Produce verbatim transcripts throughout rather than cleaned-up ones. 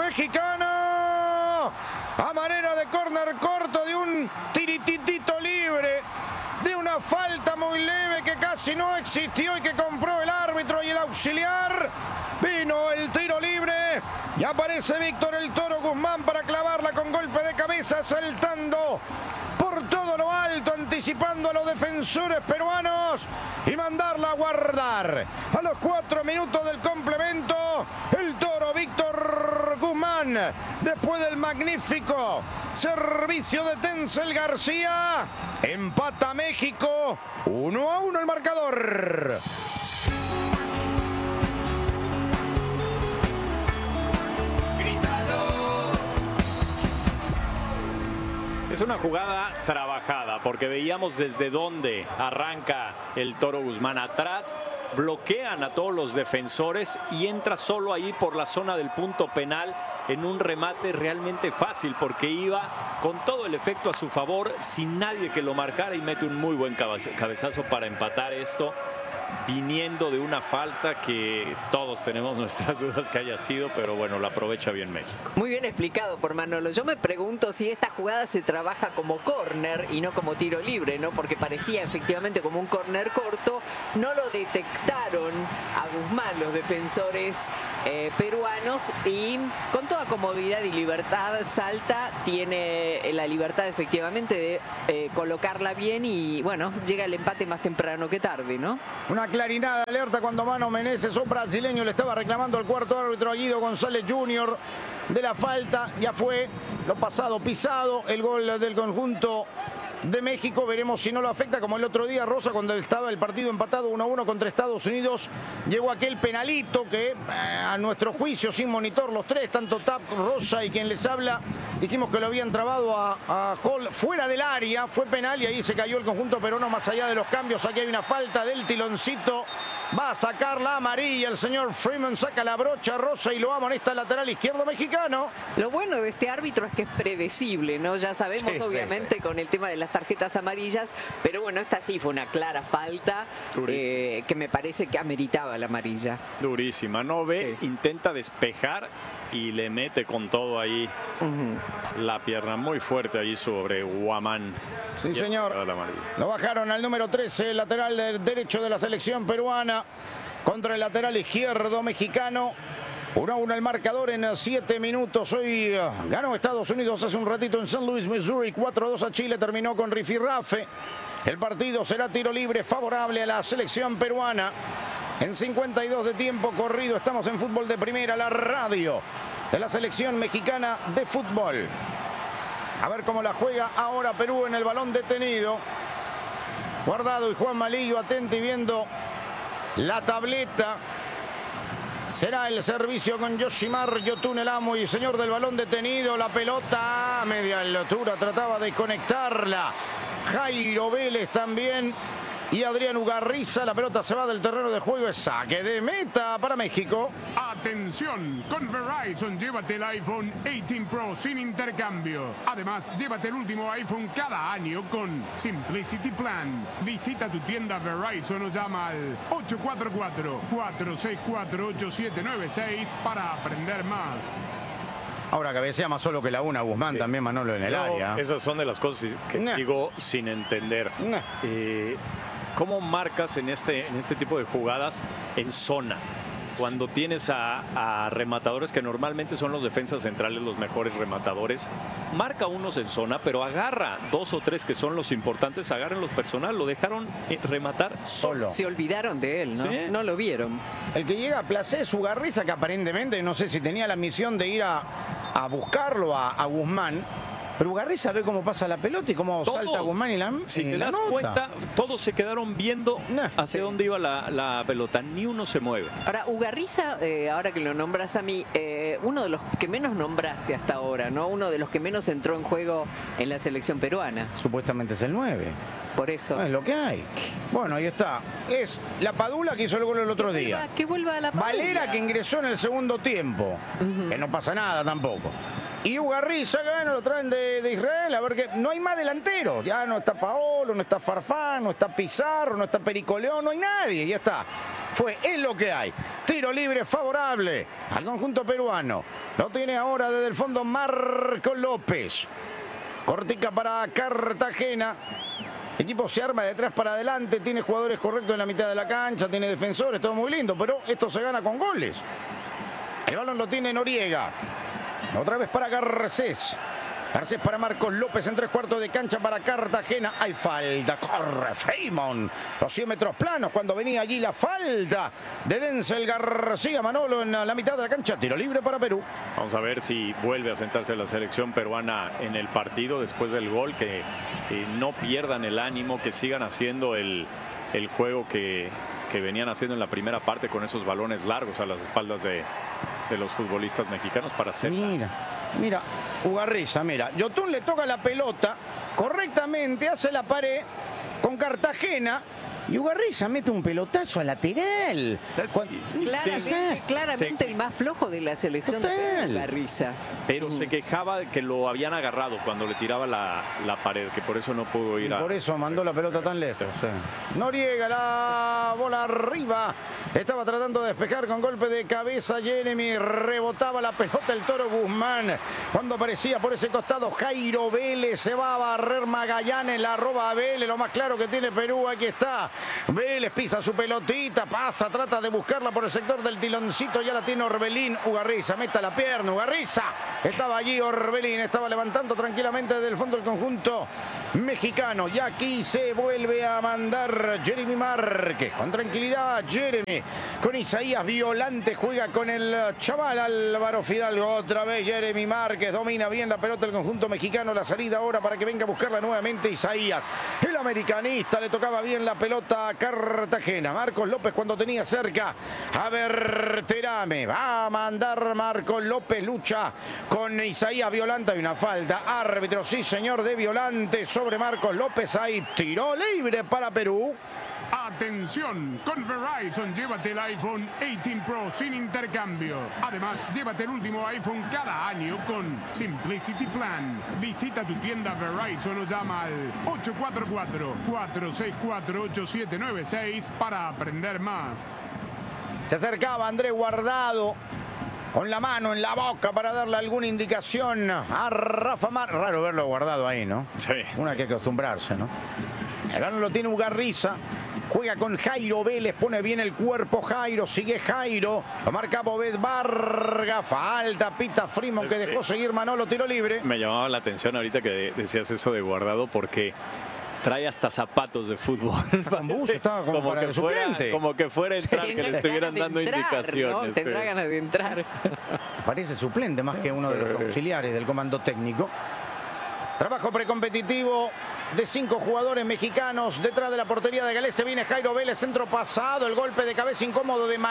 mexicano. A manera de córner corto de un tirititito libre. De una falta muy leve que casi no existió y que compró el árbitro y el auxiliar. Vino el tiro libre y aparece Víctor el Toro Guzmán para clavarla con golpe de cabeza, saltando por todo lo alto, anticipando a los defensores peruanos y mandarla a guardar. A los cuatro minutos del complemento, el Toro Víctor Guzmán, después del magnífico servicio de Tencel García, empata México, uno a uno el marcador. Es una jugada trabajada porque veíamos desde dónde arranca el Toro Guzmán atrás, bloquean a todos los defensores y entra solo ahí por la zona del punto penal en un remate realmente fácil porque iba con todo el efecto a su favor sin nadie que lo marcara y mete un muy buen cabezazo para empatar esto, viniendo de una falta que todos tenemos nuestras dudas que haya sido, pero bueno, la aprovecha bien México. Muy bien explicado por Manolo. Yo me pregunto si esta jugada se trabaja como córner y no como tiro libre, ¿no? Porque parecía efectivamente como un córner corto. No lo detectaron a Guzmán los defensores eh, peruanos y con toda comodidad y libertad salta, tiene la libertad efectivamente de eh, colocarla bien y bueno, llega el empate más temprano que tarde, ¿no? Una clarinada alerta cuando Mano Meneses, un brasileño, le estaba reclamando al cuarto árbitro a Guido González junior de la falta. Ya fue lo pasado, pisado, el gol del conjunto de México. Veremos si no lo afecta como el otro día, Rosa, cuando estaba el partido empatado uno a uno contra Estados Unidos. Llegó aquel penalito que, a nuestro juicio, sin monitor los tres, tanto Tap, Rosa y quien les habla, dijimos que lo habían trabado a, a Hall fuera del área. Fue penal y ahí se cayó el conjunto peruano más allá de los cambios. Aquí hay una falta del tiloncito. Va a sacar la amarilla el señor Freeman, saca la brocha rosa y lo amonesta lateral izquierdo mexicano. Lo bueno de este árbitro es que es predecible, ¿no? Ya sabemos, sí, obviamente, sí, con el tema de las tarjetas amarillas, pero bueno, esta sí fue una clara falta eh, que me parece que ameritaba la amarilla. Durísima, no ve, sí, intenta despejar y le mete con todo ahí uh-huh. la pierna muy fuerte allí sobre Guamán. Sí, señor. Lo bajaron al número trece, el lateral del derecho de la selección peruana contra el lateral izquierdo mexicano. uno a uno el marcador en siete minutos. Hoy uh, ganó Estados Unidos hace un ratito en Saint Louis, Missouri. cuatro a dos a Chile. Terminó con rifirrafe. El partido será tiro libre favorable a la selección peruana. En cincuenta y dos de tiempo corrido estamos en Fútbol de Primera, la radio de la selección mexicana de fútbol. A ver cómo la juega ahora Perú en el balón detenido. Guardado y Juan Malillo atento y viendo la tableta. Será el servicio con Yoshimar Yotun, el amo y señor del balón detenido. La pelota a media altura, trataba de conectarla Jairo Vélez también. Y Adrián Ugarriza, la pelota se va del terreno de juego, es saque de meta para México. Atención, con Verizon llévate el iPhone dieciocho Pro sin intercambio. Además, llévate el último iPhone cada año con Simplicity Plan. Visita tu tienda Verizon o llama al ocho cuatro cuatro, cuatro seis cuatro, ocho siete nueve seis para aprender más. Ahora cabecea más solo que la una Guzmán, sí, también Manolo en el no, área. Esas son de las cosas que nah. digo sin entender. Nah. Eh, ¿Cómo marcas en este, en este tipo de jugadas en zona? Cuando tienes a, a rematadores que normalmente son los defensas centrales, los mejores rematadores, marca unos en zona, pero agarra dos o tres que son los importantes, agarran los personal, lo dejaron rematar solo. Se olvidaron de él, ¿no? ¿Sí? No lo vieron. El que llega a placer es Ugarriza, que aparentemente, no sé si tenía la misión de ir a, a buscarlo a, a Guzmán. Pero Ugarriza ve cómo pasa la pelota y cómo todos, salta Guzmán y la Si y te la das nota. cuenta, todos se quedaron viendo nah, hacia sí. dónde iba la, la pelota. Ni uno se mueve. Ahora, Ugarriza, eh, ahora que lo nombras a mí, eh, uno de los que menos nombraste hasta ahora, ¿no? Uno de los que menos entró en juego en la selección peruana. Supuestamente es el nueve. Por eso. No, es lo que hay. Bueno, ahí está. Es la Padula que hizo el gol el otro que día. Vuelva, que vuelva a la Padula. Valera que ingresó en el segundo tiempo. Uh-huh. Que no pasa nada tampoco. y Ugarriza, que bueno, lo traen de, de Israel, a ver que no hay más delanteros, ya no está Paolo, no está Farfán, no está Pizarro, no está Perico León, no hay nadie, ya está. Fue, es lo que hay. Tiro libre favorable al conjunto peruano. Lo tiene ahora desde el fondo Marco López. Cortica para Cartagena. El equipo se arma de atrás para adelante, tiene jugadores correctos en la mitad de la cancha, tiene defensores, todo muy lindo, pero esto se gana con goles. El balón lo tiene Noriega. Otra vez para Garcés. Garcés para Marcos López en tres cuartos de cancha para Cartagena. Hay falta, corre Freeman. Los cien metros planos cuando venía allí la falta de Denzel García. Manolo en la mitad de la cancha. Tiro libre para Perú. Vamos a ver si vuelve a sentarse la selección peruana en el partido después del gol. Que eh, no pierdan el ánimo, que sigan haciendo el, el juego que, que venían haciendo en la primera parte con esos balones largos a las espaldas de, de los futbolistas mexicanos para hacer. Mira, mira, Ugarriza, mira. Yotun le toca la pelota correctamente, hace la pared con Cartagena. Y Ugarriza mete un pelotazo a lateral. Claramente, claramente se, el más flojo de la selección de Ugarriza. Pero mm. se quejaba de que lo habían agarrado cuando le tiraba la, la pared, que por eso no pudo ir y a... por eso mandó la pelota tan lejos. Sí. Noriega, la bola arriba. Estaba tratando de despejar con golpe de cabeza Jeremy. Rebotaba la pelota el Toro Guzmán. Cuando aparecía por ese costado Jairo Vélez. Se va a barrer Magallanes, la roba a Vélez. Lo más claro que tiene Perú, aquí está. Vélez pisa su pelotita, pasa, trata de buscarla por el sector del tiloncito, ya la tiene Orbelín. Ugarriza, meta la pierna, Ugarriza. Estaba allí Orbelín, estaba levantando tranquilamente desde el fondo del conjunto mexicano. Y aquí se vuelve a mandar Jeremy Márquez. Con tranquilidad, Jeremy. Con Isaías Violante, juega con el chaval Álvaro Fidalgo. Otra vez Jeremy Márquez, domina bien la pelota del conjunto mexicano. La salida ahora para que venga a buscarla nuevamente Isaías. El americanista, le tocaba bien la pelota a Cartagena. Marcos López cuando tenía cerca a Berterame. Va a mandar Marcos López, lucha con Isaías Violante. Hay una falta. Árbitro, sí señor, de Violante sobre Marcos López. Hay tiro libre para Perú. Atención, con Verizon llévate el iPhone dieciocho Pro sin intercambio. Además, llévate el último iPhone cada año con Simplicity Plan. Visita tu tienda Verizon o llama al ocho cuatro cuatro, cuatro seis cuatro, ocho siete nueve seis para aprender más. Se acercaba Andrés Guardado con la mano en la boca para darle alguna indicación a Rafa Mar. Raro verlo guardado ahí, ¿no? Sí. Una que acostumbrarse, ¿no? El balón lo tiene Ugarriza. Juega con Jairo Vélez, pone bien el cuerpo Jairo, sigue Jairo, lo marca Bobet Vargas, falta, pita Freeman que dejó seguir Manolo, tiro libre. Me llamaba la atención ahorita que decías eso de Guardado porque trae hasta zapatos de fútbol. Parece, estaba como, como, para que fuera, como que fuera a entrar, que le estuvieran dando entrar, indicaciones. ¿No? Tendrá ganas de entrar. Parece suplente más que uno de los auxiliares del comando técnico. Trabajo precompetitivo de cinco jugadores mexicanos detrás de la portería de Galese. Viene Jairo Vélez, centro pasado, el golpe de cabeza incómodo de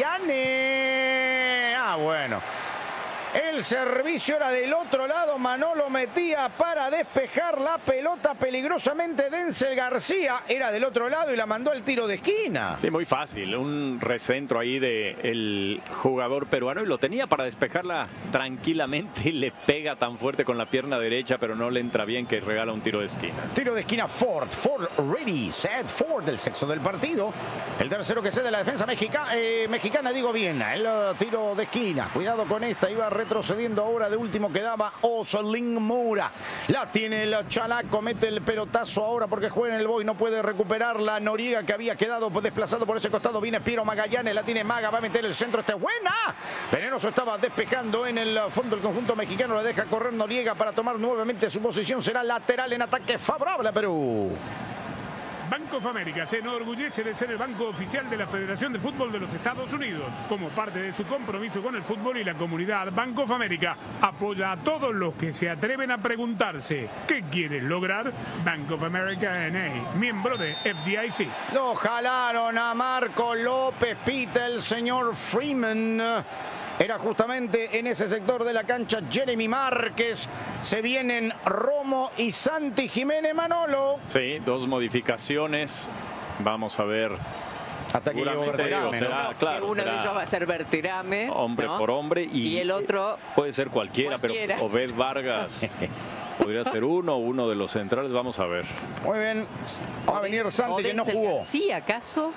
Magallanes. Ah, bueno. El servicio era del otro lado. Manolo metía para despejar la pelota peligrosamente. Denzel García era del otro lado y la mandó al tiro de esquina. Sí, muy fácil. Un recentro ahí del jugador peruano y lo tenía para despejarla tranquilamente y le pega tan fuerte con la pierna derecha, pero no le entra bien que regala un tiro de esquina. Tiro de esquina Ford. Ford ready. Set Ford, el sexto del partido. El tercero que cede la defensa mexica, eh, mexicana, digo bien. El uh, tiro de esquina. Cuidado con esta. Iba a retrocediendo ahora, de último quedaba Osolín Moura. La tiene el Chalaco, mete el pelotazo ahora porque juega en el Boy, no puede recuperarla. Noriega, que había quedado desplazado por ese costado, viene Piero Magallanes, la tiene Maga, va a meter el centro, esta es buena. Venenoso estaba despejando en el fondo del conjunto mexicano, la deja correr Noriega para tomar nuevamente su posición, será lateral en ataque favorable a Perú. Bank of America se enorgullece de ser el banco oficial de la Federación de Fútbol de los Estados Unidos. Como parte de su compromiso con el fútbol y la comunidad, Bank of America apoya a todos los que se atreven a preguntarse ¿qué quieres lograr? Bank of America N A, miembro de F D I C. Lo jalaron a Marco López, pita el señor Freeman. Era justamente en ese sector de la cancha Jeremy Márquez. Se vienen Romo y Santi Jiménez. Manolo. Sí, dos modificaciones. Vamos a ver Hasta que llegó Berterame, será, ¿no? claro, que uno será de ellos va a ser Berterame. Hombre ¿no? por hombre. Y, y el otro. Puede ser cualquiera, cualquiera. pero Obed Vargas podría ser uno, uno de los centrales. Vamos a ver. Muy bien. Va a venir Santi, que no jugó. Sí, ¿acaso?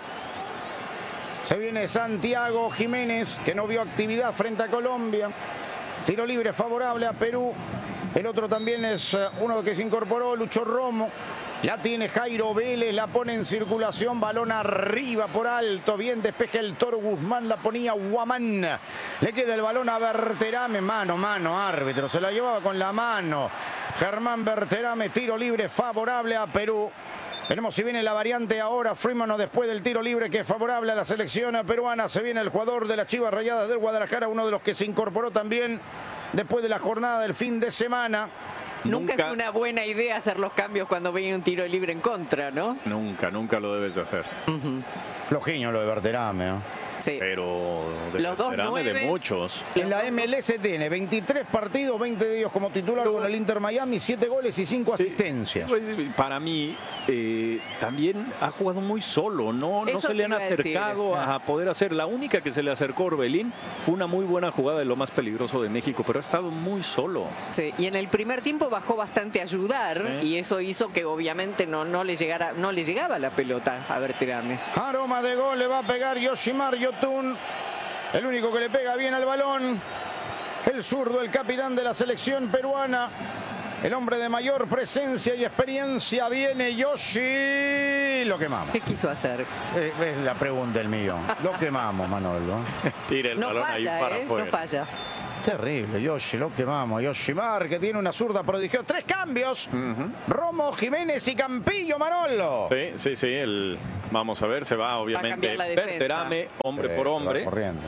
Se viene Santiago Jiménez, que no vio actividad frente a Colombia. Tiro libre favorable a Perú. El otro también es uno que se incorporó, Lucho Romo. La tiene Jairo Vélez, la pone en circulación, balón arriba por alto, bien despeja el Toro Guzmán, la ponía Guamán. Le queda el balón a Berterame, mano, mano, árbitro, se la llevaba con la mano. Germán Berterame, tiro libre favorable a Perú. Veremos si viene la variante ahora, Freeman, o después del tiro libre que es favorable a la selección peruana. Se viene el jugador de las Chivas Rayadas del Guadalajara, uno de los que se incorporó también después de la jornada del fin de semana. Nunca, Nunca es una buena idea hacer los cambios cuando viene un tiro libre en contra, ¿no? Nunca, nunca lo debes de hacer. Uh-huh. Flojiño lo de Berterame, ¿no? Sí. Pero de, Los dos Berterame, de nueves. muchos. En la M L S tiene veintitrés partidos, veinte de ellos como titular con el Inter Miami, siete goles y cinco asistencias. Pues, para mí, eh, también ha jugado muy solo, no, no Eso se le te han iba a decir. acercado a poder hacer. La única que se le acercó a Orbelín fue una muy buena jugada de lo más peligroso de México, pero ha estado muy solo. Sí, y en el primer tiempo bajó bastante a ayudar Sí. y eso hizo que obviamente no, no, le, llegara, no le llegaba la pelota a Berterame. Aroma de gol le va a pegar Yoshimar Yotun. El único que le pega bien al balón. El zurdo, el capitán de la selección peruana. El hombre de mayor presencia y experiencia. Viene Yoshi. Lo quemamos. ¿Qué quiso hacer? Eh, es la pregunta del millón. Lo quemamos, Manolo. Tira el No balón ahí falla, para ¿eh? afuera. No falla. Terrible, Yoshi, lo quemamos. Yoshimar, que tiene una zurda prodigiosa. Tres cambios. Ujú. Romo, Jiménez y Campillo, Manolo. Sí, sí, sí. El, vamos a ver, se va obviamente cambiar la defensa. Berterame, hombre Eh, por va hombre. corriendo.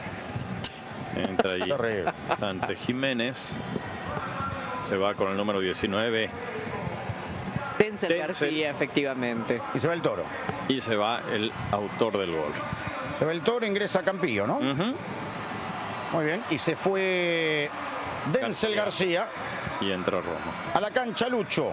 Entra ahí Terrible. Sante Jiménez. Se va con el número diecinueve. Denzel Denzel. García, efectivamente. Y se va el Toro. Y se va el autor del gol. Se va el Toro, ingresa Campillo, ¿no? Ujú. Muy bien. Y se fue Denzel García. Y entra Romo. A la cancha Lucho.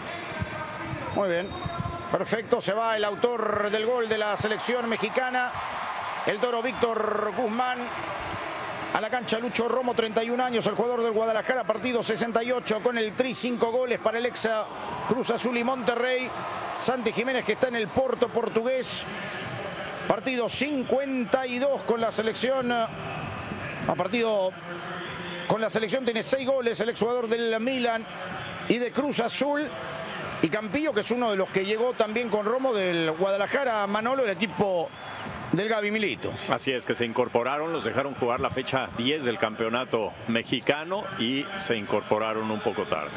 Muy bien. Perfecto. Se va el autor del gol de la selección mexicana. El Toro Víctor Guzmán. A la cancha Lucho Romo, treinta y un años, el jugador del Guadalajara, partido sesenta y ocho con el tri, cinco goles para el ex Cruz Azul y Monterrey. Santi Jiménez, que está en el Porto portugués. Partido cincuenta y dos con la selección. A partido con la selección tiene seis goles el exjugador del Milan y de Cruz Azul. Y Campillo, que es uno de los que llegó también con Romo del Guadalajara, Manolo, el equipo del Gaby Milito. Así es, que se incorporaron, los dejaron jugar la fecha diez del campeonato mexicano y se incorporaron un poco tarde.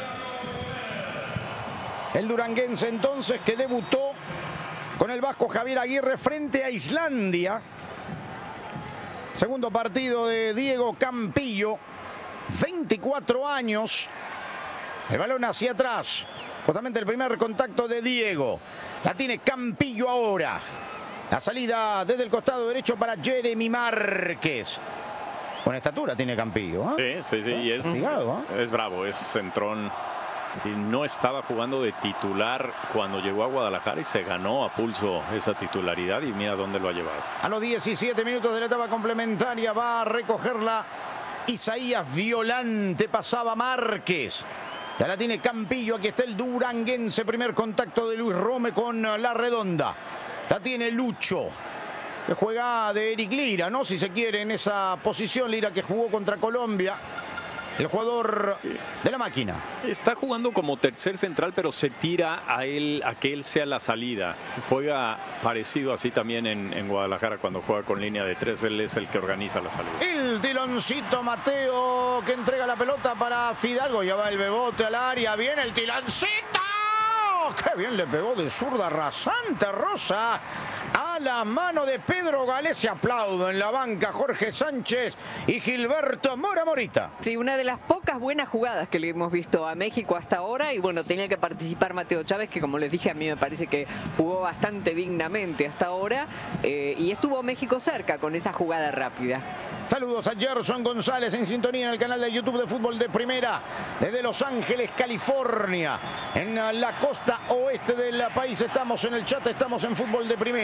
El duranguense entonces, que debutó con el vasco Javier Aguirre frente a Islandia. Segundo partido de Diego Campillo, veinticuatro años. El balón hacia atrás. Justamente el primer contacto de Diego. La tiene Campillo ahora. La salida desde el costado derecho para Jeremy Márquez. Con estatura tiene Campillo, ¿eh? Sí, sí, sí. Y es, Castigado, ¿eh? es bravo, es centrón. Y no estaba jugando de titular cuando llegó a Guadalajara y se ganó a pulso esa titularidad y mira dónde lo ha llevado. A los diecisiete minutos de la etapa complementaria va a recogerla Isaías Violante. Pasaba Márquez. Ya la tiene Campillo. Aquí está el duranguense. Primer contacto de Luis Rome con la redonda. La tiene Lucho, que juega de Eric Lira, ¿no? Si se quiere, en esa posición. Lira, que jugó contra Colombia. El jugador de la máquina. Está jugando como tercer central, pero se tira a él, a que él sea la salida. Juega parecido así también en, en Guadalajara cuando juega con línea de tres. Él es el que organiza la salida. El tiloncito Mateo, que entrega la pelota para Fidalgo. Ya va el bebote al área. Viene el tiloncito. ¡Qué bien le pegó de zurda rasante Rosa! A la mano de Pedro Galés. Se aplaudo en la banca Jorge Sánchez y Gilberto Mora Morita. Sí, una de las pocas buenas jugadas que le hemos visto a México hasta ahora. Y bueno, tenía que participar Mateo Chávez, que como les dije, a mí me parece que jugó bastante dignamente hasta ahora. Eh, y estuvo México cerca con esa jugada rápida. Saludos a Gerson González en sintonía en el canal de YouTube de Fútbol de Primera desde Los Ángeles, California. En la costa oeste del país estamos en el chat, estamos en Fútbol de Primera. En el canal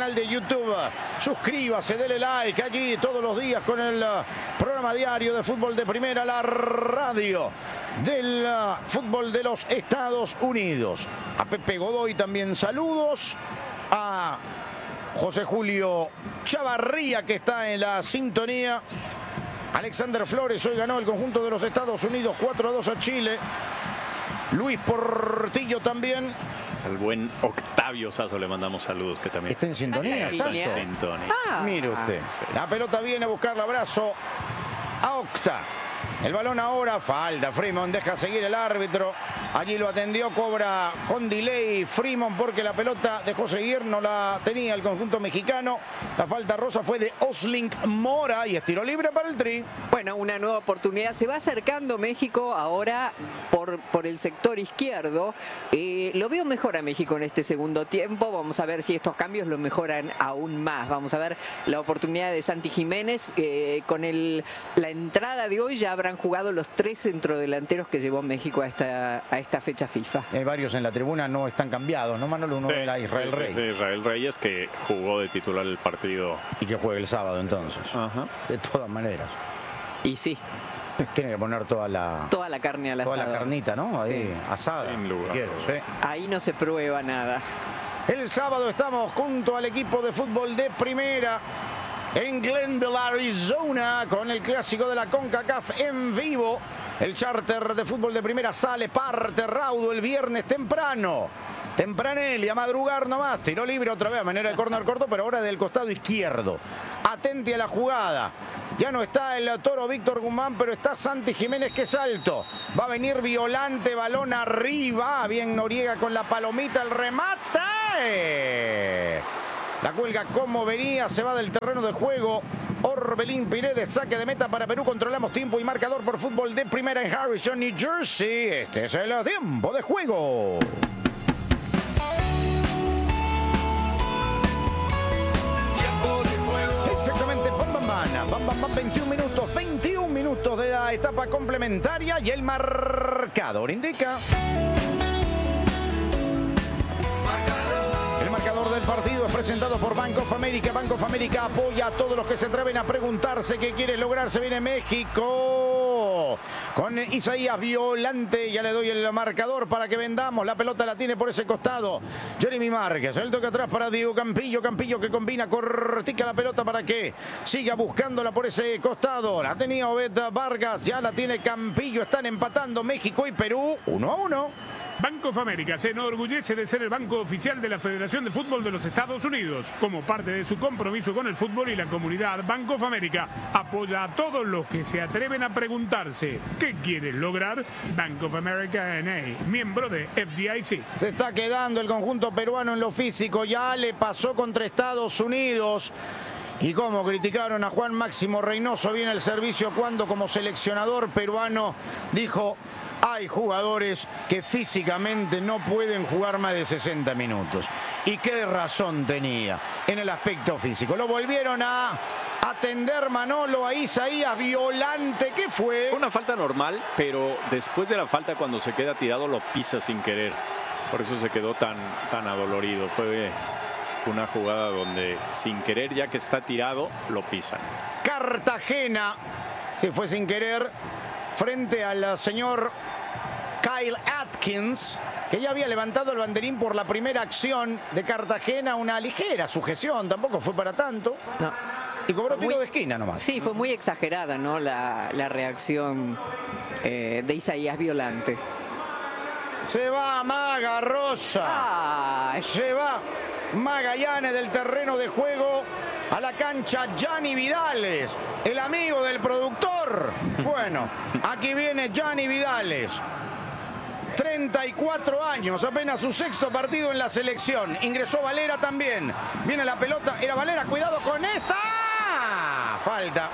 canal de YouTube. Suscríbase, dele like allí todos los días con el programa diario de fútbol de primera, la radio del fútbol de los Estados Unidos. A Pepe Godoy también saludos. A José Julio Chavarría, que está en la sintonía. Alexander Flores, hoy ganó el conjunto de los Estados Unidos cuatro a dos a Chile. Luis Portillo también. Al buen Octavio Sazo le mandamos saludos, que también está en sintonía. Está en sintonía. Ah, mire usted. Sí. La pelota viene a buscar el abrazo a Octa. El balón ahora, falta. Freeman deja seguir el árbitro. Allí lo atendió, cobra con delay Freeman porque la pelota dejó seguir, no la tenía el conjunto mexicano. La falta rosa fue de Oslink Mora y es tiro libre para el Tri. Bueno, una nueva oportunidad. Se va acercando México ahora por, por el sector izquierdo. Eh, lo veo mejor a México en este segundo tiempo. Vamos a ver si estos cambios lo mejoran aún más. Vamos a ver la oportunidad de Santi Jiménez. Eh, con el, la entrada de hoy ya habrán jugado los tres centrodelanteros que llevó México a esta, a esta fecha FIFA. Hay varios en la tribuna, no están cambiados, ¿no, Manolo? Uno sí, era Israel sí, Reyes. Sí, Israel Reyes, que jugó de titular el partido. Y que juegue el sábado entonces. Ajá. De todas maneras. Y sí. Tiene que poner toda la... Toda la carne al asado. Toda la carnita, ¿no? Ahí, sí. Asada. Sin lugar. Quiero, ¿sí? Ahí no se prueba nada. El sábado estamos junto al equipo de fútbol de primera en Glendale, Arizona, con el clásico de la CONCACAF en vivo. El charter de fútbol de primera sale, parte raudo el viernes temprano. Tempranelli, a madrugar nomás. Tiro libre otra vez a manera de córner corto, pero ahora del costado izquierdo. Atente a la jugada. Ya no está el toro Víctor Guzmán, pero está Santi Jiménez, que salto. Va a venir Violante, balón arriba. Bien Noriega con la palomita, el remate. La cuelga como venía, se va del terreno de juego. Orbelín Pinedes, saque de meta para Perú. Controlamos tiempo y marcador por fútbol de primera en Harrison, New Jersey. Este es el tiempo de juego. Tiempo de juego. Exactamente, bam, bam, bam, bam, bam, bam, veintiún minutos, veintiún minutos de la etapa complementaria y el marcador indica... El marcador del partido es presentado por Bank of America. Bank of America apoya a todos los que se atreven a preguntarse qué quiere lograr. Se viene México con Isaías Violante. Ya le doy el marcador para que vendamos. La pelota la tiene por ese costado Jeremy Márquez. El toque atrás para Diego Campillo. Campillo que combina, cortica la pelota para que siga buscándola por ese costado. La tenía Obed Vargas. Ya la tiene Campillo. Están empatando México y Perú uno a uno. Bank of America se enorgullece de ser el banco oficial de la Federación de Fútbol de los Estados Unidos. Como parte de su compromiso con el fútbol y la comunidad, Bank of America apoya a todos los que se atreven a preguntarse ¿qué quieres lograr? Bank of America N A, miembro de F D I C. Se está quedando el conjunto peruano en lo físico. Ya le pasó contra Estados Unidos. Y como criticaron a Juan Máximo Reynoso, viene el servicio cuando como seleccionador peruano dijo: hay jugadores que físicamente no pueden jugar más de sesenta minutos. Y qué razón tenía en el aspecto físico. Lo volvieron a atender Manolo a Isaías Violante. ¿Qué fue? Una falta normal, pero después de la falta, cuando se queda tirado, lo pisa sin querer. Por eso se quedó tan, tan adolorido. Fue una jugada donde sin querer, ya que está tirado, lo pisan. Cartagena, si fue sin querer, frente al señor Kyle Atkins, que ya había levantado el banderín por la primera acción de Cartagena, una ligera sujeción, tampoco fue para tanto. No. Y cobró tiro muy, de esquina nomás. Sí, fue muy exagerada, ¿no? La, la reacción eh, de Isaías Violante. Se va Maga Rosa. Ay. Se va Magallanes del terreno de juego a la cancha. Gianni Vidales, el amigo del productor. Bueno, aquí viene Gianni Vidales. treinta y cuatro años, apenas su sexto partido en la selección. Ingresó Valera también. Viene la pelota, era Valera, cuidado con esta. Falta.